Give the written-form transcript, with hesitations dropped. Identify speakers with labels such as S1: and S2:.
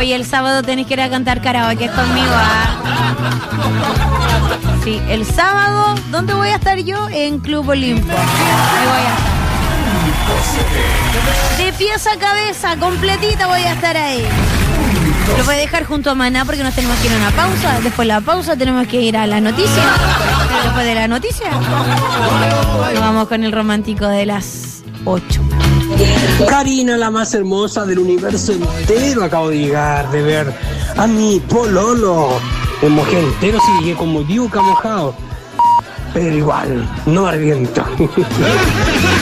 S1: Oye, el sábado tenés que ir a cantar karaoke conmigo, Sí, el sábado, ¿dónde voy a estar yo? En Club Olimpo. Ahí voy a estar. De pies a cabeza, completita voy a estar ahí. Lo voy a dejar junto a Maná porque nos tenemos que ir a una pausa. Después de la pausa tenemos que ir a las noticias. Después de la noticia nos vamos con el romántico de las 8.
S2: Karina, la más hermosa del universo entero, acabo de llegar, de ver a mi pololo. Me mojé entero, sí, llegué como diuca mojado. Pero igual, no me arrepiento.